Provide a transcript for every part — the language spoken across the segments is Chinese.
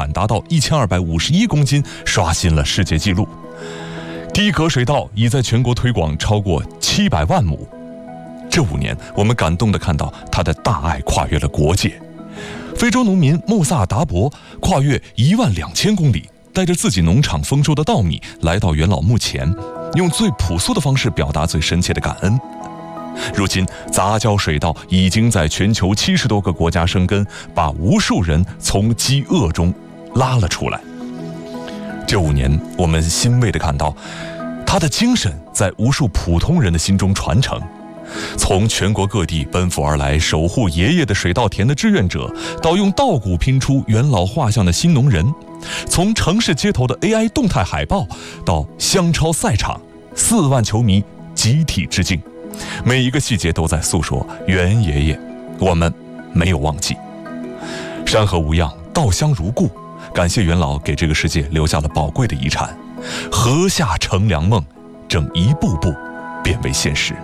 产达到1251公斤，刷新了世界纪录。第一格水稻已在全国推广超过700万亩。这5年，我们感动地看到他的大爱跨越了国界。非洲农民穆萨达伯跨越12000公里，带着自己农场丰收的稻米来到元老墓前，用最朴素的方式表达最深切的感恩。如今，杂交水稻已经在全球70多个国家生根，把无数人从饥饿中拉了出来。这5年，我们欣慰地看到，他的精神在无数普通人的心中传承。从全国各地奔赴而来守护爷爷的水稻田的志愿者，到用稻谷拼出元老画像的新农人，从城市街头的 AI 动态海报到香超赛场，4万球迷集体致敬，每一个细节都在诉说元爷爷，我们没有忘记。山河无恙，稻香如故，感谢元老给这个世界留下了宝贵的遗产，禾下乘凉梦正一步步变为现实。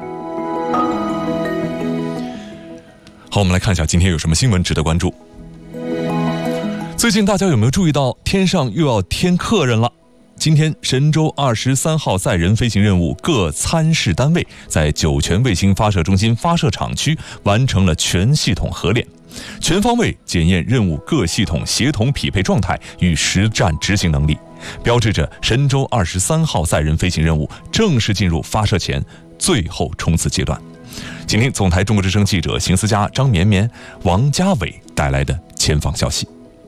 好，我们来看一下今天有什么新闻值得关注。最近大家有没有注意到天上又要添客人了？今天神舟23号载人飞行任务各参试单位在酒泉卫星发射中心发射场区完成了全系统合练，全方位检验任务各系统协同匹配状态与实战执行能力，标志着神舟23号载人飞行任务正式进入发射前最后冲刺阶段。请听总台中国之声记者邢思佳、张绵绵、王家伟带来的前方消息。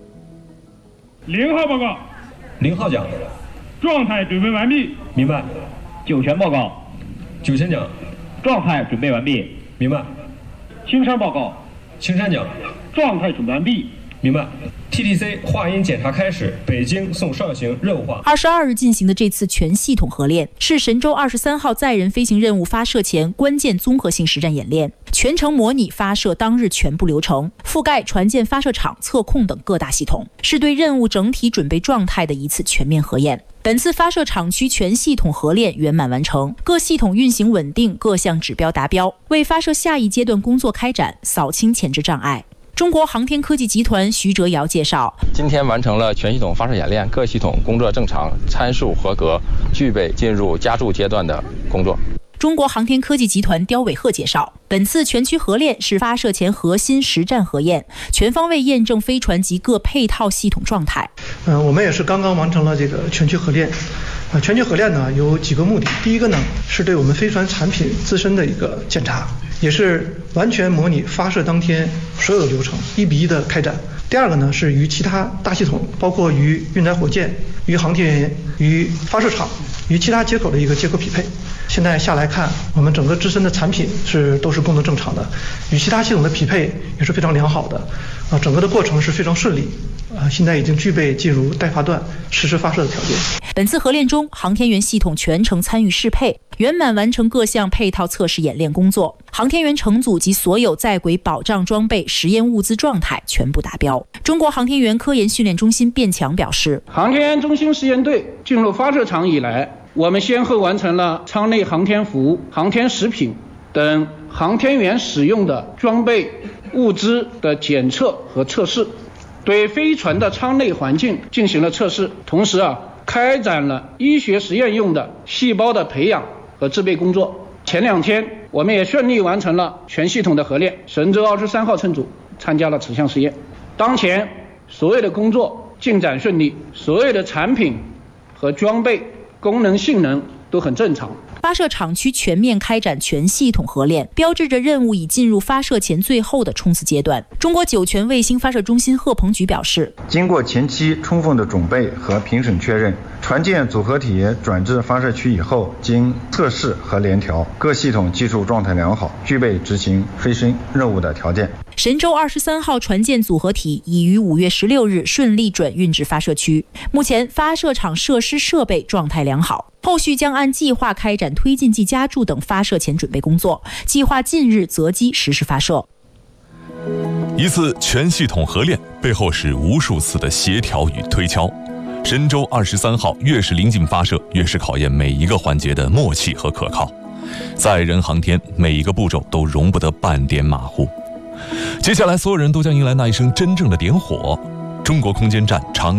0号报告 ，0号讲， 状态准备完毕。 明白。 酒泉报告， 酒泉讲， 状态准备完毕。 明白。 青山报告， 青山讲， 状态准备完毕。 明白。TTC 话音检查开始，北京送上行任务化。 22日进行的这次全系统合练，是神舟23号载人飞行任务发射前关键综合性实战演练，全程模拟发射当日全部流程，覆盖船舰发射场、测控等各大系统，是对任务整体准备状态的一次全面核验。本次发射场区全系统合练圆满完成，各系统运行稳定，各项指标达标，为发射下一阶段工作开展扫清前置障碍。中国航天科技集团徐哲尧介绍， 今天完成了全系统发射演练，各系统工作正常，参数合格，具备进入加注阶段的工作。 中国航天科技集团刁伟鹤介绍，本次全区合练是发射前核心实战核验，全方位验证飞船及各配套系统状态。 我们也是刚刚完成了这个全区合练。全区合练呢有几个目的，第一个呢是对我们飞船产品自身的一个检查，也是完全模拟发射当天所有的流程，1比1的开展。第二个呢是与其他大系统，包括与运载火箭、与航天员、与发射场、与其他接口的一个接口匹配。现在下来看，我们整个自身的产品都是功能正常的，与其他系统的匹配也是非常良好的，整个的过程是非常顺利，现在已经具备进入待发段实施发射的条件。 本次合练中，航天员系统全程参与适配，圆满完成各项配套测试演练工作，航天员乘组及所有在轨保障装备、实验物资状态全部达标。中国航天员科研训练中心卞强表示， 航天员中心实验队进入发射场以来，我们先后完成了舱内航天服、航天食品等航天员使用的装备物资的检测和测试，对飞船的舱内环境进行了测试，同时开展了医学实验用的细胞的培养和制备工作。前2天我们也顺利完成了全系统的合练，神舟23号乘组参加了此项实验。当前所有的工作进展顺利，所有的产品和装备功能性能都很正常。 发射场区全面开展全系统合练，标志着任务已进入发射前最后的冲刺阶段。中国酒泉卫星发射中心贺鹏举表示， 经过前期充分的准备和评审确认，船舰组合体转至发射区以后，经测试和联调，各系统技术状态良好，具备执行飞升任务的条件。 神舟23号船舰组合体已于5月16日顺利转运至发射区，目前发射场设施设备状态良好，后续将按计划开展推进剂加注等发射前准备工作，计划近日择机实施发射。 一次全系统合练背后是无数次的协调与推敲。神舟23号越是临近发射，越是考验每一个环节的默契和可靠。载人航天，每一个步骤都容不得半点马虎。接下来，所有人都将迎来那一声真正的点火。中国空间站长